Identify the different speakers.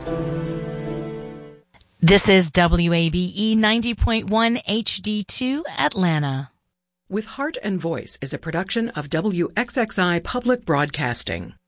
Speaker 1: This is WABE 90.1 HD2 Atlanta.
Speaker 2: With Heart and Voice is a production of WXXI Public Broadcasting.